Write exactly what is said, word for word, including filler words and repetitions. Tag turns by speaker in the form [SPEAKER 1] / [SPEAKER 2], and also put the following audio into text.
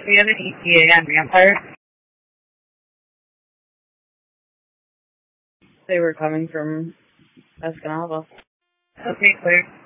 [SPEAKER 1] We have an E T A on Vampire. They were coming from Escanaba. Okay, clear.